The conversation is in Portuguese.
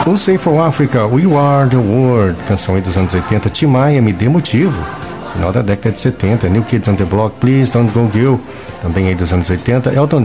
USA for Africa, We Are the World, canção aí dos anos 80. Tim Maia, Me Dê Motivo, final da década de 70. New Kids on the Block, Please Don't Go Girl, também aí dos anos 80. Elton